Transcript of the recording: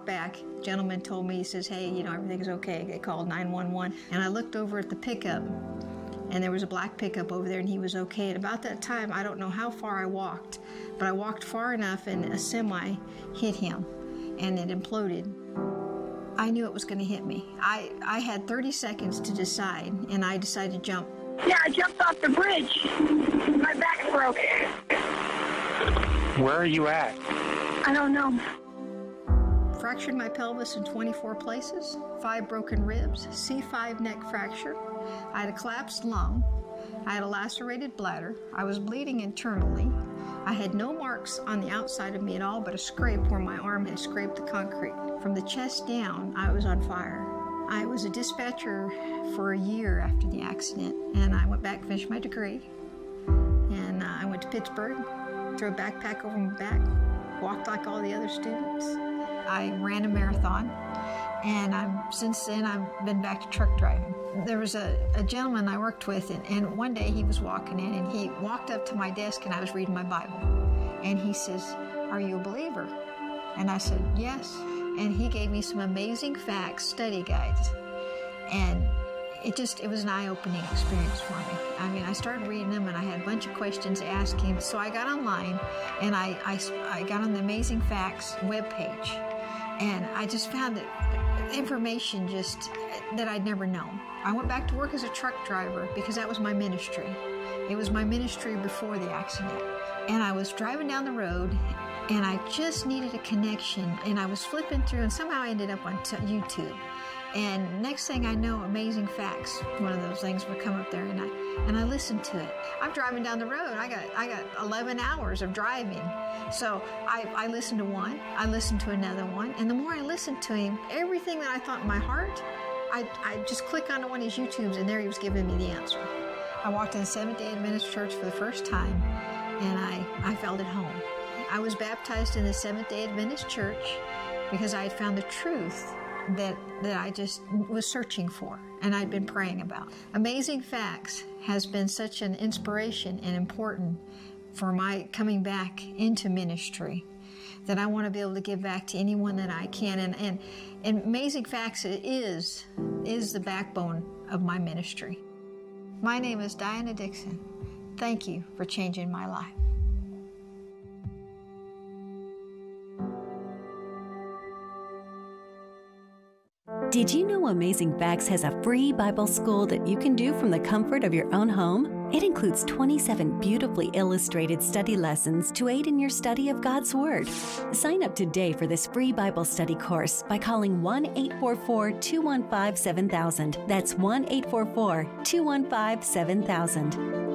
back, the gentleman told me, he says, hey, everything's okay. They called 911. And I looked over at the pickup, and there was a black pickup over there, and he was okay. At about that time, I don't know how far I walked, but I walked far enough, and a semi hit him, and it imploded. I knew it was going to hit me. I had 30 seconds to decide, and I decided to jump. Yeah, I jumped off the bridge. My back broke. Where are you at? I don't know. Fractured my pelvis in 24 places, 5 broken ribs, C5 neck fracture. I had a collapsed lung. I had a lacerated bladder. I was bleeding internally. I had no marks on the outside of me at all, but a scrape where my arm had scraped the concrete. From the chest down, I was on fire. I was a dispatcher for a year after the accident, and I went back and finished my degree. And I went to Pittsburgh, threw a backpack over my back, walked like all the other students. I ran a marathon, and since then I've been back to truck driving. There was a gentleman I worked with, and one day he was walking in, and he walked up to my desk, and I was reading my Bible. And he says, "Are you a believer?" And I said, "Yes." And he gave me some amazing facts, study guides. And it was an eye-opening experience for me. I mean, I started reading them, and I had a bunch of questions to ask him. So I got online, and I got on the Amazing Facts webpage. And I just found that information that I'd never known. I went back to work as a truck driver because that was my ministry. It was my ministry before the accident. And I was driving down the road, and I just needed a connection. And I was flipping through, and somehow I ended up on YouTube. And next thing I know, Amazing Facts, one of those things would come up there, and I listened to it. I'm driving down the road. I got 11 hours of driving. So I listened to one, I listened to another one, and the more I listened to him, everything that I thought in my heart, I just click onto one of his YouTubes, and there he was giving me the answer. I walked in the Seventh-day Adventist Church for the first time, and I felt at home. I was baptized in the Seventh-day Adventist Church because I had found the truth that I just was searching for, and I'd been praying about. Amazing Facts has been such an inspiration and important for my coming back into ministry that I want to be able to give back to anyone that I can. And Amazing Facts is the backbone of my ministry. My name is Diana Dixon. Thank you for changing my life. Did you know Amazing Facts has a free Bible school that you can do from the comfort of your own home? It includes 27 beautifully illustrated study lessons to aid in your study of God's Word. Sign up today for this free Bible study course by calling 1-844-215-7000. That's 1-844-215-7000.